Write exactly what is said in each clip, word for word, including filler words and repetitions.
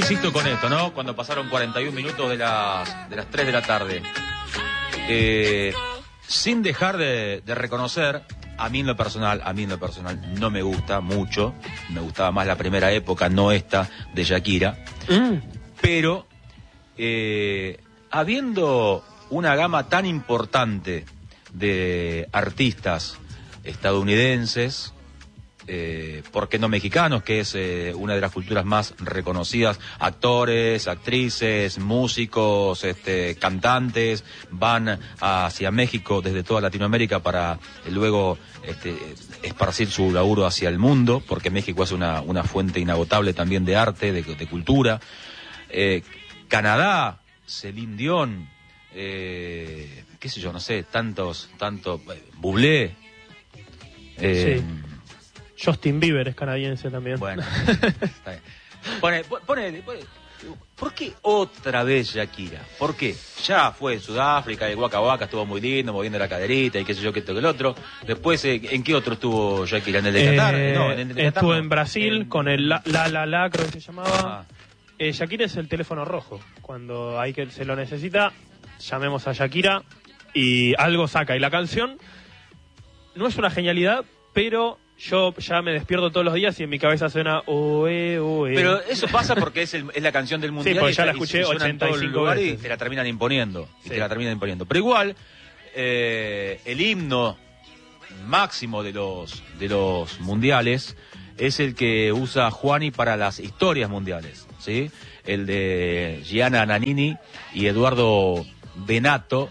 insisto con esto, ¿no? Cuando pasaron cuarenta y un minutos de las, de las tres de la tarde. Eh, sin dejar de, de reconocer, a mí en lo personal, a mí en lo personal no me gusta mucho, me gustaba más la primera época, no esta, de Shakira, mm. pero eh, habiendo una gama tan importante de artistas estadounidenses, eh, ¿por qué no mexicanos?, que es eh, una de las culturas más reconocidas, actores, actrices, músicos, este, cantantes, van hacia México desde toda Latinoamérica para eh, luego este, esparcir su laburo hacia el mundo, porque México es una, una fuente inagotable también de arte, de, de cultura. Eh, Canadá, Celine Dion, eh, qué sé yo, no sé, tantos, tantos, eh, Bublé. Eh, sí. Justin Bieber es canadiense también. Bueno, está bien. Pone, pone, pone, ¿por qué otra vez Shakira? ¿Por qué? Ya fue en Sudáfrica, el Waka Waka estuvo muy lindo, moviendo la caderita y qué sé yo, qué esto, que el otro. Después, ¿en qué otro estuvo Shakira? ¿En el de Qatar? Eh, no, en el de estuvo Qatar, en no. Brasil en... con el La La La, la creo que se llamaba. Ah. Eh, Shakira es el teléfono rojo. Cuando hay que se lo necesita, llamemos a Shakira y algo saca. Y la canción no es una genialidad, pero yo ya me despierto todos los días y en mi cabeza suena oe, oe. Pero eso pasa porque es, el, es la canción del mundial. Sí, porque ya y, la escuché y ochenta y cinco veces. Y te la terminan imponiendo. Sí. Y te la terminan imponiendo. Pero igual, eh, el himno máximo de los, de los mundiales es el que usa Juani para las historias mundiales, ¿sí? El de Gianna Nannini y Eduardo Benato,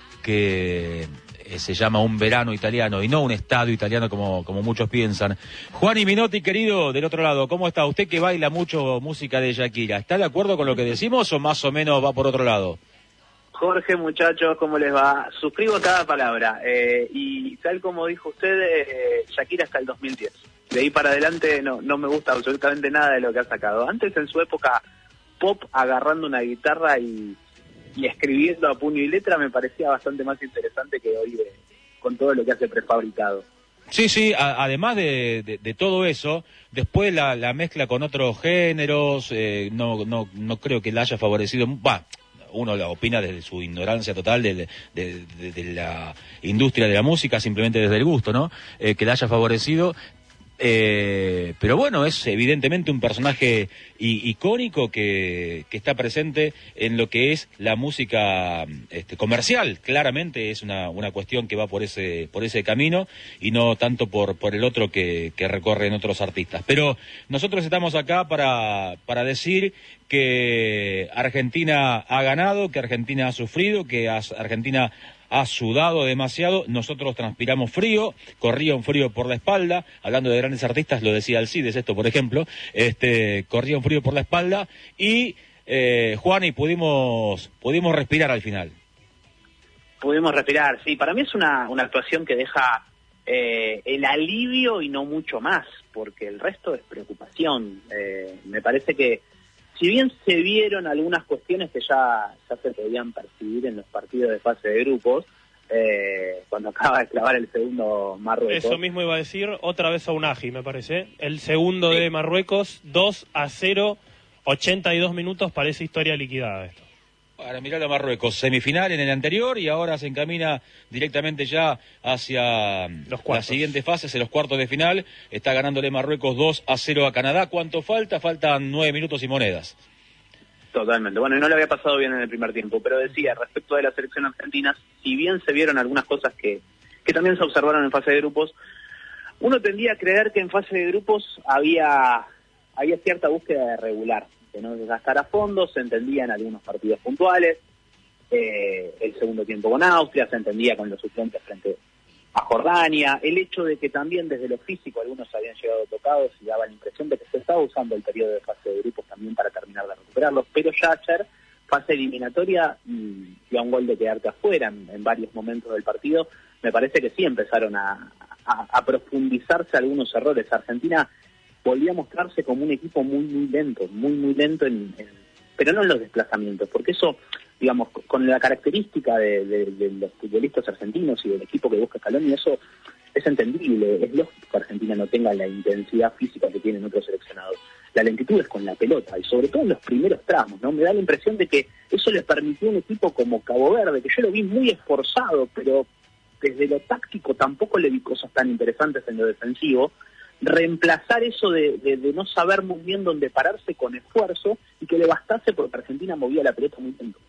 que se llama Un verano italiano y no un estadio italiano como, como muchos piensan. Juani Minotti, querido, del otro lado, ¿cómo está? Usted que baila mucho música de Shakira, ¿está de acuerdo con lo que decimos o más o menos va por otro lado? Jorge, muchachos, ¿cómo les va? Suscribo cada palabra. Eh, y tal como dijo usted, eh, Shakira hasta el dos mil diez. De ahí para adelante no, no me gusta absolutamente nada de lo que ha sacado. Antes, en su época pop, agarrando una guitarra y, y escribiendo a puño y letra, me parecía bastante más interesante que hoy eh, con todo lo que hace prefabricado. Sí, sí, a, además de, de, de todo eso, después la, la mezcla con otros géneros, eh, no, no, no creo que la haya favorecido. Va, uno la opina desde su ignorancia total de, de, de, de, de la industria de la música, simplemente desde el gusto, ¿no? Eh, que la haya favorecido. Eh, pero bueno, es evidentemente un personaje i- icónico que, que está presente en lo que es la música este, comercial. Claramente es una, una cuestión que va por ese, por ese camino y no tanto por, por el otro que, que recorren otros artistas. Pero nosotros estamos acá para, para decir que Argentina ha ganado, que Argentina ha sufrido, que as- Argentina ha sudado demasiado, nosotros transpiramos frío, corría un frío por la espalda, hablando de grandes artistas, lo decía Alcides esto, por ejemplo, este, corría un frío por la espalda y, eh, Juani, pudimos, pudimos respirar al final. Pudimos respirar, sí, para mí es una, una actuación que deja eh, el alivio y no mucho más, porque el resto es preocupación. Eh, me parece que si bien se vieron algunas cuestiones que ya, ya se podían percibir en los partidos de fase de grupos, eh, cuando acaba de clavar el segundo Marruecos. Eso mismo iba a decir, otra vez a Unagi, me parece. El segundo sí. de Marruecos, dos a cero, ochenta y dos minutos, parece historia liquidada esto. Para mirar a Marruecos, semifinal en el anterior y ahora se encamina directamente ya hacia la siguiente fase, hacia los cuartos de final. Está ganándole Marruecos dos a cero a Canadá. ¿Cuánto falta? Faltan nueve minutos y monedas. Totalmente. Bueno, y no le había pasado bien en el primer tiempo, pero decía, respecto de la selección argentina, si bien se vieron algunas cosas que, que también se observaron en fase de grupos, uno tendía a creer que en fase de grupos había, había cierta búsqueda de regular. Que no desgastara fondos, se entendía en algunos partidos puntuales, eh, el segundo tiempo con Austria, se entendía con los suplentes frente a Jordania, el hecho de que también desde lo físico algunos habían llegado tocados y daba la impresión de que se estaba usando el periodo de fase de grupos también para terminar de recuperarlos, pero ya ayer, fase eliminatoria y, y a un gol de quedarte afuera en, en varios momentos del partido, me parece que sí empezaron a, a, a profundizarse algunos errores. Argentina volvió a mostrarse como un equipo muy, muy lento, muy, muy lento, en, en, pero no en los desplazamientos, porque eso, digamos, con la característica de, de, de los futbolistas argentinos y del equipo que busca Scaloni, eso es entendible, es lógico que Argentina no tenga la intensidad física que tienen otros seleccionados. La lentitud es con la pelota, y sobre todo en los primeros tramos, ¿no? Me da la impresión de que eso le permitió a un equipo como Cabo Verde, que yo lo vi muy esforzado, pero desde lo táctico tampoco le vi cosas tan interesantes en lo defensivo, reemplazar eso de, de, de no saber muy bien dónde pararse con esfuerzo, y que le bastase porque Argentina movía la pelota muy lento.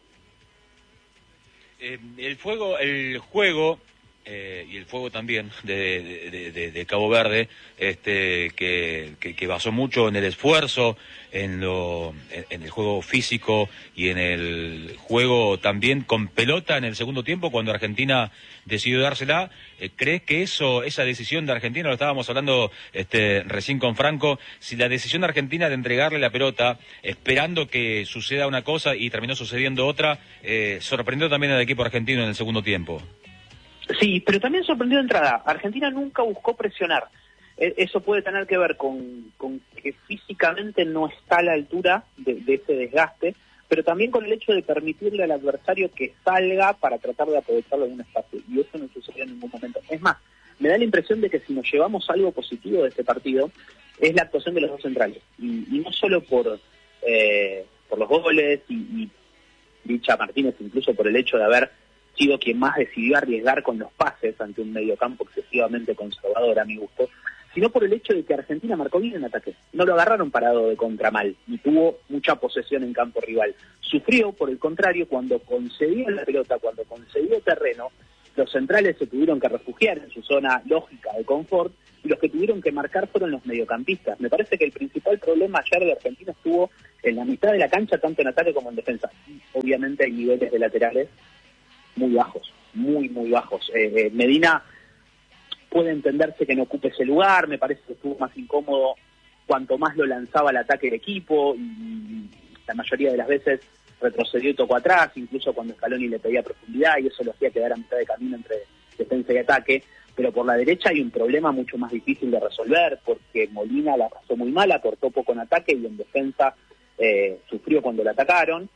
Eh, el fuego, el juego eh, y el fuego también de, de, de, de Cabo Verde, este, que, que, que basó mucho en el esfuerzo, en lo, en, en el juego físico y en el juego también con pelota en el segundo tiempo cuando Argentina decidió dársela. Eh, ¿Crees que eso, esa decisión de Argentina, lo estábamos hablando este, recién con Franco, si la decisión de Argentina de entregarle la pelota esperando que suceda una cosa y terminó sucediendo otra, eh, sorprendió también al equipo argentino en el segundo tiempo? Sí, pero también sorprendió de entrada. Argentina nunca buscó presionar. Eso puede tener que ver con, con que físicamente no está a la altura de, de ese desgaste, pero también con el hecho de permitirle al adversario que salga para tratar de aprovecharlo en un espacio. Y eso no sucedió en ningún momento. Es más, me da la impresión de que si nos llevamos algo positivo de este partido, es la actuación de los dos centrales. Y, y no solo por, eh, por los goles y, y Licha Martínez, incluso por el hecho de haber sido quien más decidió arriesgar con los pases ante un mediocampo excesivamente conservador a mi gusto, sino por el hecho de que Argentina marcó bien en ataque. No lo agarraron parado de contramal y tuvo mucha posesión en campo rival. Sufrió, por el contrario, cuando concedió la pelota, cuando concedió terreno, los centrales se tuvieron que refugiar en su zona lógica de confort, y los que tuvieron que marcar fueron los mediocampistas. Me parece que el principal problema ayer de Argentina estuvo en la mitad de la cancha, tanto en ataque como en defensa. Obviamente hay niveles de laterales muy bajos, muy, muy bajos. Eh, eh, Medina puede entenderse que no ocupe ese lugar, me parece que estuvo más incómodo cuanto más lo lanzaba al ataque el equipo, y la mayoría de las veces retrocedió y tocó atrás, incluso cuando Scaloni le pedía profundidad, y eso lo hacía quedar a mitad de camino entre defensa y ataque. Pero por la derecha hay un problema mucho más difícil de resolver, porque Molina la pasó muy mal, aportó poco en ataque, y en defensa eh, sufrió cuando la atacaron,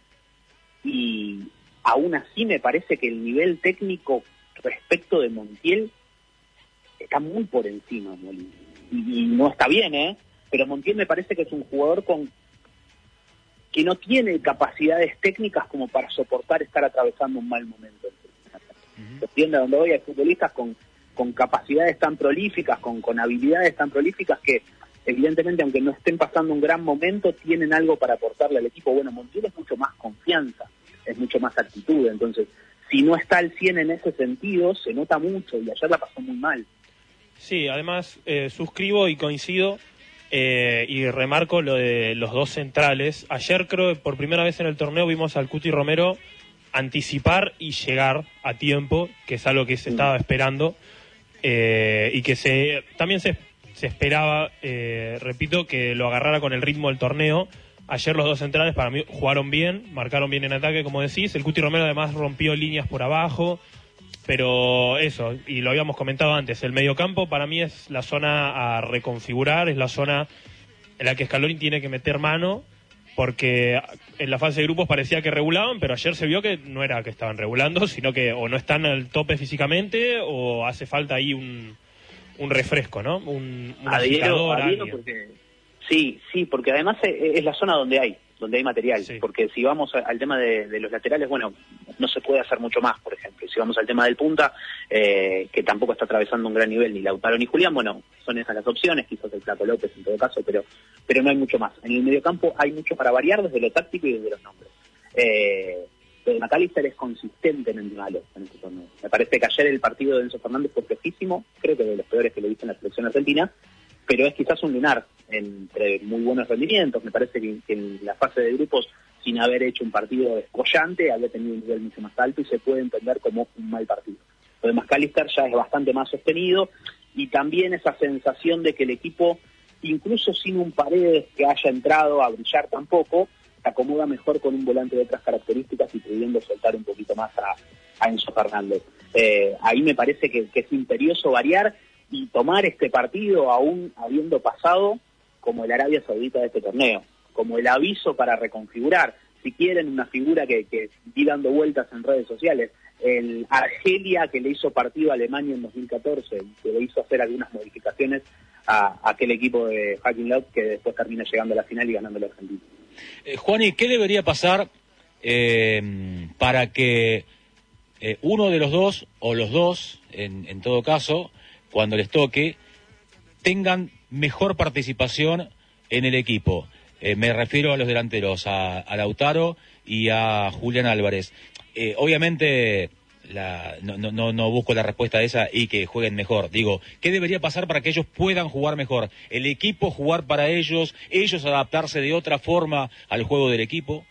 y aún así me parece que el nivel técnico respecto de Montiel está muy por encima, Molina. Y, y no está bien, ¿eh? Pero Montiel me parece que es un jugador con que no tiene capacidades técnicas como para soportar estar atravesando un mal momento. Uh-huh. Entiende a dónde voy, hay futbolistas con, con capacidades tan prolíficas, con, con habilidades tan prolíficas que evidentemente, aunque no estén pasando un gran momento, tienen algo para aportarle al equipo. Bueno, Montiel es mucho más confianza, es mucho más actitud, entonces si no está al cien en ese sentido, se nota mucho, y ayer la pasó muy mal. Sí, además eh, suscribo y coincido eh, y remarco lo de los dos centrales. Ayer creo que por primera vez en el torneo vimos al Cuti Romero anticipar y llegar a tiempo, que es algo que se estaba esperando eh, y que se también se, se esperaba, eh, repito, que lo agarrara con el ritmo del torneo. Ayer los dos centrales para mí jugaron bien, marcaron bien en ataque, como decís. El Cuti Romero además rompió líneas por abajo. Pero eso, y lo habíamos comentado antes, el mediocampo para mí es la zona a reconfigurar, es la zona en la que Scaloni tiene que meter mano, porque en la fase de grupos parecía que regulaban, pero ayer se vio que no era que estaban regulando, sino que o no están al tope físicamente o hace falta ahí un, un refresco, ¿no? Un, un agitador, porque sí, sí, porque además es la zona donde hay, donde hay material, sí. Porque si vamos al tema de, de los laterales, bueno, no se puede hacer mucho más, por ejemplo. Si vamos al tema del punta, eh, que tampoco está atravesando un gran nivel, ni Lautaro ni Julián, bueno, son esas las opciones, quizás el Flaco López en todo caso, pero pero no hay mucho más. En el mediocampo hay mucho para variar desde lo táctico y desde los nombres. Eh, pero McAllister es consistente en el malo en este torneo. Me parece que ayer el partido de Enzo Fernández fue flojísimo, creo que de los peores que le hizo en la selección argentina, pero es quizás un lunar entre muy buenos rendimientos. Me parece que, que en la fase de grupos, sin haber hecho un partido descollante, había tenido un nivel mucho más alto y se puede entender como un mal partido. Lo de McAllister ya es bastante más sostenido, y también esa sensación de que el equipo, incluso sin un Paredes que haya entrado a brillar tampoco, se acomoda mejor con un volante de otras características y pudiendo soltar un poquito más a, a Enzo Fernández. Eh, ahí me parece que, que es imperioso variar y tomar este partido aún habiendo pasado como el Arabia Saudita de este torneo, como el aviso para reconfigurar, si quieren, una figura que, que vi dando vueltas en redes sociales, el Argelia que le hizo partido a Alemania en dos mil catorce, que le hizo hacer algunas modificaciones a, a aquel equipo de Joaquín Löw que después termina llegando a la final y ganando la Argentina. Eh, Juani, ¿qué debería pasar eh, para que eh, uno de los dos, o los dos, en, en todo caso, cuando les toque, tengan mejor participación en el equipo? Eh, me refiero a los delanteros, a, a Lautaro y a Julián Álvarez. Eh, obviamente la, no, no, no busco la respuesta a esa y que jueguen mejor. Digo, ¿qué debería pasar para que ellos puedan jugar mejor? ¿El equipo jugar para ellos? ¿Ellos adaptarse de otra forma al juego del equipo?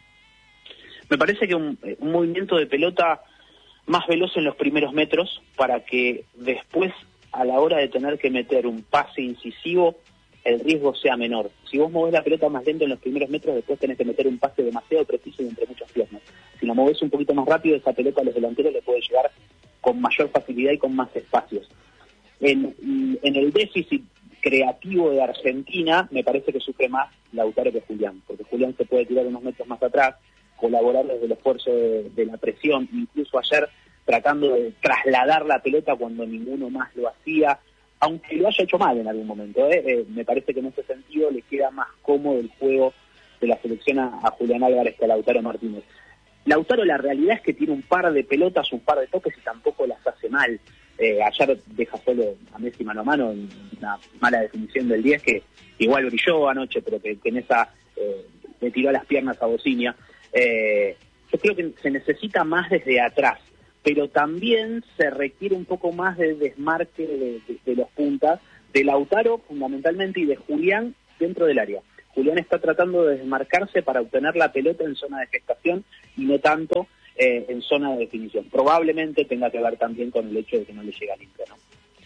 Me parece que un, un movimiento de pelota más veloz en los primeros metros para que después, a la hora de tener que meter un pase incisivo, el riesgo sea menor. Si vos movés la pelota más lento en los primeros metros, después tenés que meter un pase demasiado preciso y entre muchas piernas. Si la movés un poquito más rápido, esa pelota a los delanteros le puede llegar con mayor facilidad y con más espacios. En, en el déficit creativo de Argentina, me parece que sufre más Lautaro que Julián, porque Julián se puede tirar unos metros más atrás, colaborar desde el esfuerzo de, de la presión, incluso ayer tratando de trasladar la pelota cuando ninguno más lo hacía, aunque lo haya hecho mal en algún momento, ¿eh? Eh, me parece que en ese sentido le queda más cómodo el juego de la selección a, a Julián Álvarez que a Lautaro Martínez. Lautaro, la realidad es que tiene un par de pelotas, un par de toques y tampoco las hace mal. Eh, ayer deja solo a Messi mano a mano en una mala definición del diez que igual brilló anoche, pero que, que en esa eh, le tiró a las piernas a Bocinia. Eh, yo creo que se necesita más desde atrás, pero también se requiere un poco más de desmarque de, de, de los puntas, de Lautaro fundamentalmente y de Julián dentro del área. Julián está tratando de desmarcarse para obtener la pelota en zona de gestación y no tanto eh, en zona de definición. Probablemente tenga que ver también con el hecho de que no le llega limpio, ¿no?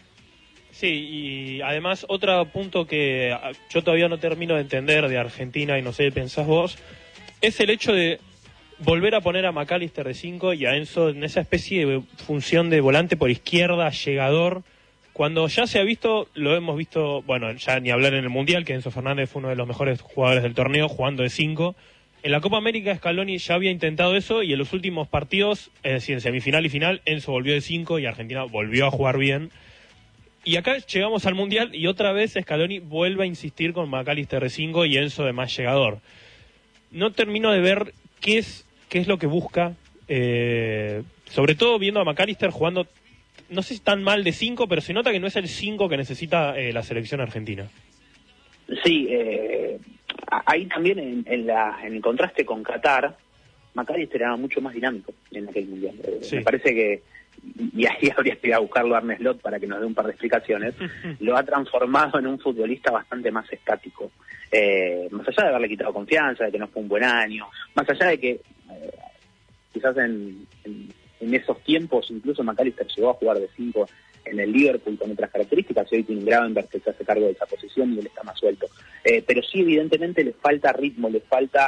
Sí, y además otro punto que yo todavía no termino de entender de Argentina, y no sé qué pensás vos, es el hecho de volver a poner a McAllister de cinco y a Enzo en esa especie de función de volante por izquierda, llegador, cuando ya se ha visto, lo hemos visto, bueno, ya ni hablar en el Mundial, que Enzo Fernández fue uno de los mejores jugadores del torneo jugando de cinco. En la Copa América Scaloni ya había intentado eso y en los últimos partidos, es decir, en semifinal y final, Enzo volvió de cinco y Argentina volvió a jugar bien. Y acá llegamos al Mundial y otra vez Scaloni vuelve a insistir con McAllister de cinco y Enzo de más llegador. No termino de ver qué es qué es lo que busca, eh, sobre todo viendo a McAllister jugando, no sé si tan mal de cinco, pero se nota que no es el cinco que necesita eh, la selección argentina. Sí, eh, ahí también en, en, la, en el contraste con Qatar, McAllister era mucho más dinámico en aquel Mundial. Eh, sí. Me parece que, y ahí habría que ir a buscarlo a Arne Slot para que nos dé un par de explicaciones, lo ha transformado en un futbolista bastante más estático. Eh, más allá de haberle quitado confianza, de que no fue un buen año, más allá de que eh, quizás en, en, en esos tiempos incluso McAllister llegó a jugar de cinco en el Liverpool con otras características, y hoy tiene un Gravenberch que se hace cargo de esa posición y él está más suelto. Eh, pero sí, evidentemente le falta ritmo, le falta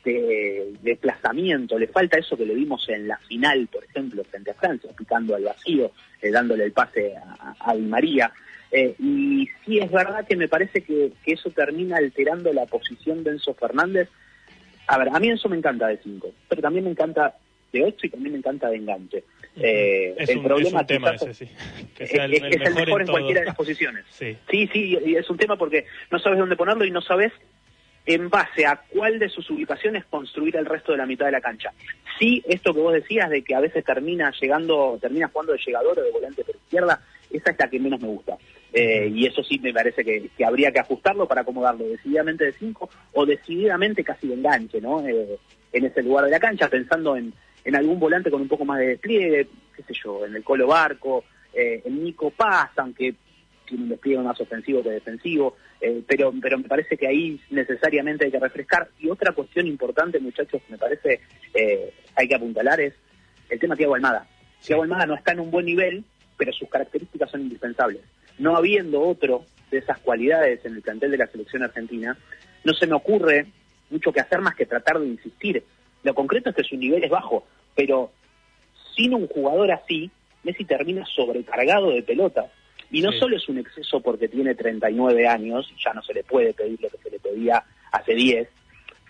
de desplazamiento, le falta eso que le vimos en la final, por ejemplo, frente a Francia, picando al vacío, eh, dándole el pase a, a Di María. Eh, y sí es verdad que me parece que, que eso termina alterando la posición de Enzo Fernández. A ver, a mí Enzo me encanta de cinco, pero también me encanta de ocho y también me encanta de enganche. Eh, es, el un, problema es un tema ese, sí. Que sea el, es, el es mejor, el mejor en, en cualquiera de las posiciones. Sí, sí, sí, y es un tema porque no sabes dónde ponerlo y no sabes en base a cuál de sus ubicaciones construir el resto de la mitad de la cancha. Sí, esto que vos decías de que a veces termina llegando, termina jugando de llegador o de volante por izquierda, esa es la que menos me gusta. Eh, y eso sí me parece que, que habría que ajustarlo para acomodarlo decididamente de cinco o decididamente casi de enganche, ¿no? Eh, en ese lugar de la cancha, pensando en, en algún volante con un poco más de despliegue, qué sé yo, en el Colo Barco, eh, en Nico Paz, aunque tiene un despliegue más ofensivo que defensivo, eh, pero pero me parece que ahí necesariamente hay que refrescar. Y otra cuestión importante, muchachos, que me parece eh, hay que apuntalar es el tema Thiago Almada. Sí. Thiago Almada no está en un buen nivel, pero sus características son indispensables. No habiendo otro de esas cualidades en el plantel de la selección argentina, no se me ocurre mucho que hacer más que tratar de insistir. Lo concreto es que su nivel es bajo, pero sin un jugador así, Messi termina sobrecargado de pelotas. Y no sí. solo es un exceso porque tiene treinta y nueve años, ya no se le puede pedir lo que se le pedía hace diez,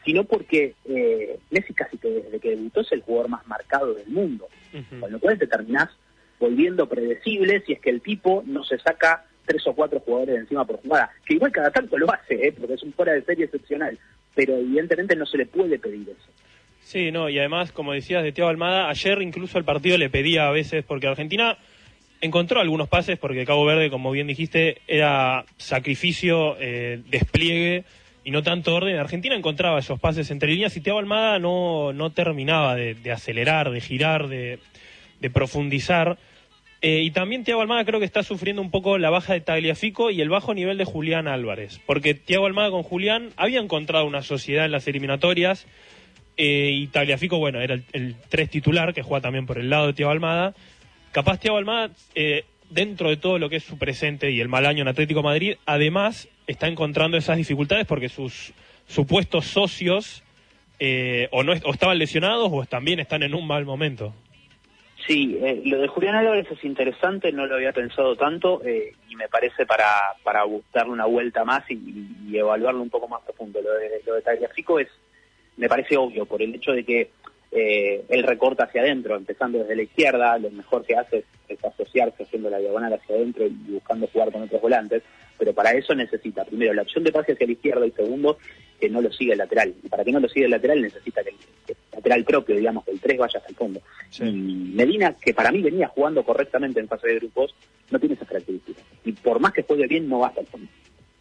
sino porque eh, Messi casi que desde que debutó es el jugador más marcado del mundo, uh-huh. Con lo cual te terminás volviendo predecible si es que el tipo no se saca tres o cuatro jugadores de encima por jugada, que igual cada tanto lo hace, ¿eh? Porque es un fuera de serie excepcional, pero evidentemente no se le puede pedir eso. Sí, no, y además, como decías de Thiago Almada, ayer incluso el partido le pedía a veces, porque Argentina encontró algunos pases, porque Cabo Verde, como bien dijiste, era sacrificio, eh, despliegue, y no tanto orden. Argentina encontraba esos pases entre líneas y Thiago Almada no, no terminaba de, de acelerar, de girar, de, de profundizar. Eh, y también Thiago Almada creo que está sufriendo un poco la baja de Tagliafico y el bajo nivel de Julián Álvarez, porque Thiago Almada con Julián había encontrado una sociedad en las eliminatorias, eh, y Tagliafico, bueno, era el, el tres titular, que juega también por el lado de Thiago Almada. Capaz Thiago Almada, eh, dentro de todo lo que es su presente y el mal año en Atlético de Madrid, además está encontrando esas dificultades porque sus supuestos socios eh, o no o estaban lesionados o también están en un mal momento. Sí, eh, lo de Julián Álvarez es interesante, no lo había pensado tanto, eh, y me parece para para darle una vuelta más y, y evaluarlo un poco más profundo. Lo de, lo de Tagliafico es, me parece obvio, por el hecho de que eh, él recorta hacia adentro, empezando desde la izquierda, lo mejor que hace es, es asociarse haciendo la diagonal hacia adentro y buscando jugar con otros volantes, pero para eso necesita, primero, la opción de pase hacia la izquierda y segundo, que no lo siga el lateral. Y para que no lo siga el lateral necesita que el, que el lateral propio, digamos, que el tres vaya hasta el fondo. Sí. Y Medina, que para mí venía jugando correctamente en fase de grupos, no tiene esas características. Y por más que juegue bien, no va hasta el fondo.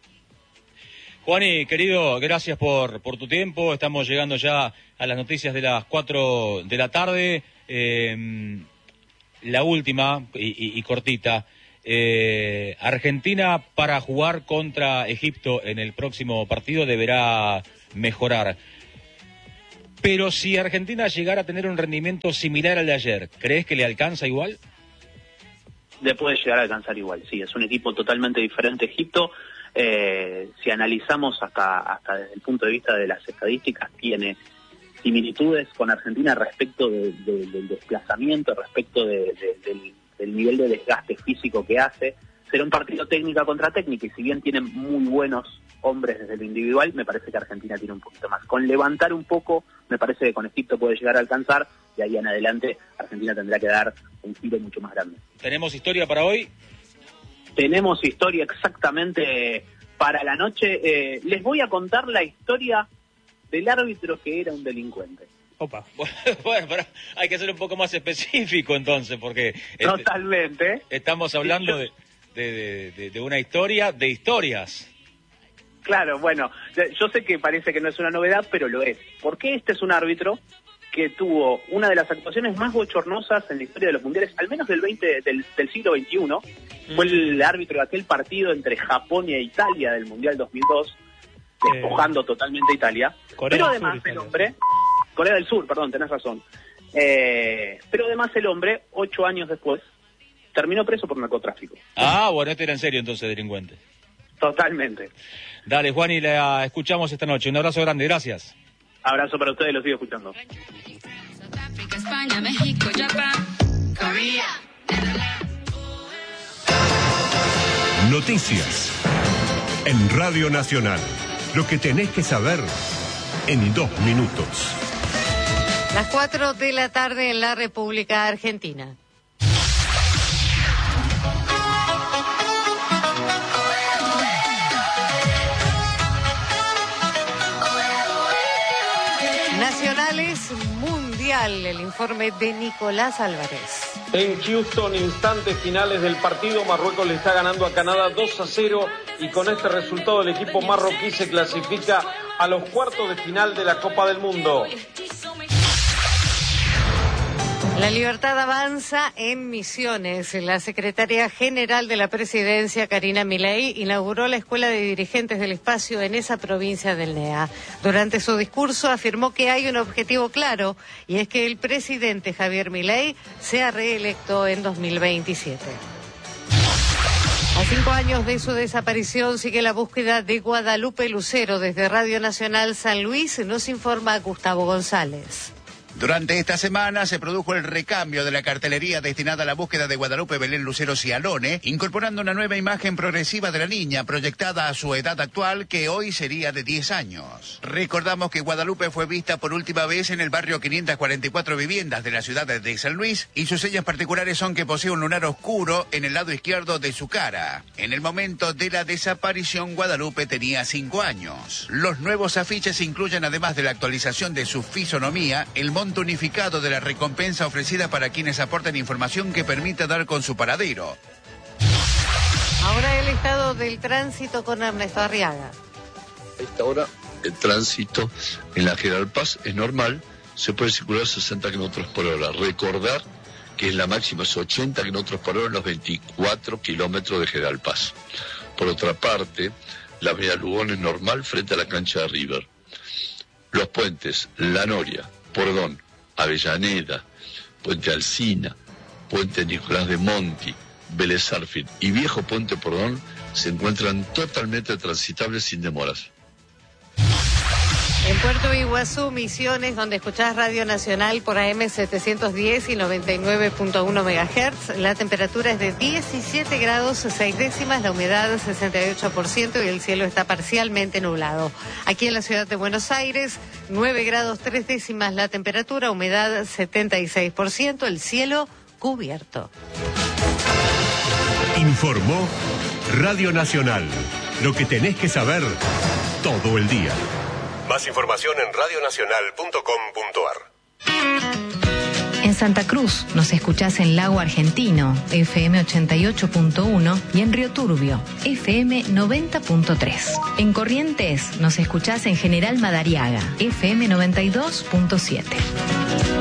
Juani, querido, gracias por, por tu tiempo. Estamos llegando ya a las noticias de las cuatro de la tarde. Eh, la última y, y, y cortita. Eh, Argentina, para jugar contra Egipto en el próximo partido, deberá mejorar. Pero si Argentina llegara a tener un rendimiento similar al de ayer, ¿crees que le alcanza igual? Le puede llegar a alcanzar igual, sí. Es un equipo totalmente diferente Egipto. Eh, si analizamos hasta, hasta desde el punto de vista de las estadísticas, tiene similitudes con Argentina respecto de, de, del desplazamiento, respecto de, de, del, del nivel de desgaste físico que hace. Será un partido técnica contra técnica, y si bien tienen muy buenos hombres desde lo individual, me parece que Argentina tiene un poquito más. Con levantar un poco, me parece que con Egipto puede llegar a alcanzar, y ahí en adelante Argentina tendrá que dar un giro mucho más grande. ¿Tenemos historia para hoy? Tenemos historia exactamente para la noche. Eh, les voy a contar la historia del árbitro que era un delincuente. Opa. Bueno, pero hay que ser un poco más específico entonces, porque... Totalmente. Este, estamos hablando de, de, de, de una historia de historias. Claro, bueno, yo sé que parece que no es una novedad, pero lo es. Porque este es un árbitro que tuvo una de las actuaciones más bochornosas en la historia de los mundiales, al menos del veinte del, del siglo veintiuno. Mm. Fue el árbitro de aquel partido entre Japón e Italia del Mundial dos mil dos, despojando eh, totalmente a Italia. Corea pero además Sur, el Italia. hombre, Corea del Sur, perdón, tenés razón. Eh, pero además el hombre, ocho años después, terminó preso por narcotráfico. Ah, bueno, este era en serio entonces, delincuente. Totalmente. Dale, Juan, y la escuchamos esta noche. Un abrazo grande, gracias. Abrazo para ustedes, los sigo escuchando. España, México, Japón, Corea. Noticias en Radio Nacional. Lo que tenés que saber en dos minutos. Las cuatro de la tarde en la República Argentina. Nacionales Mundial, el informe de Nicolás Álvarez. En Houston, instantes finales del partido, Marruecos le está ganando a Canadá dos a cero y con este resultado el equipo marroquí se clasifica a los cuartos de final de la Copa del Mundo. La libertad avanza en Misiones. La secretaria general de la presidencia, Karina Milei, inauguró la Escuela de Dirigentes del Espacio en esa provincia del N E A. Durante su discurso afirmó que hay un objetivo claro, y es que el presidente Javier Milei sea reelecto en dos mil veintisiete. A cinco años de su desaparición sigue la búsqueda de Guadalupe Lucero. Desde Radio Nacional San Luis nos informa Gustavo González. Durante esta semana se produjo el recambio de la cartelería destinada a la búsqueda de Guadalupe Belén Lucero Cialone, incorporando una nueva imagen progresiva de la niña proyectada a su edad actual, que hoy sería de diez años. Recordamos que Guadalupe fue vista por última vez en el barrio quinientas cuarenta y cuatro Viviendas de la ciudad de San Luis, y sus señas particulares son que posee un lunar oscuro en el lado izquierdo de su cara. En el momento de la desaparición, Guadalupe tenía cinco años. Los nuevos afiches incluyen, además de la actualización de su fisonomía, el monto unificado de la recompensa ofrecida para quienes aporten información que permita dar con su paradero. Ahora el estado del tránsito con Ernesto Arriaga. A esta hora el tránsito en la General Paz es normal, se puede circular sesenta kilómetros por hora. Recordar que la máxima es ochenta kilómetros por hora en los veinticuatro kilómetros de General Paz. Por otra parte, la avenida Lugón es normal frente a la cancha de River. Los puentes La Noria, Pordón, Avellaneda, Puente Alsina, Puente Nicolás de Monti, Vélez Sarsfield y Viejo Puente Pordón se encuentran totalmente transitables sin demoras. En Puerto Iguazú, Misiones, donde escuchás Radio Nacional por A M setecientos diez y noventa y nueve punto uno megahertz, la temperatura es de diecisiete grados seis décimas, la humedad sesenta y ocho por ciento y el cielo está parcialmente nublado. Aquí en la ciudad de Buenos Aires, nueve grados tres décimas la temperatura, humedad setenta y seis por ciento, el cielo cubierto. Informó Radio Nacional. Lo que tenés que saber todo el día. Más información en radio nacional punto com punto a r. En Santa Cruz nos escuchás en Lago Argentino, F M ochenta y ocho punto uno, y en Río Turbio, F M noventa punto tres. En Corrientes nos escuchás en General Madariaga, F M noventa y dos punto siete.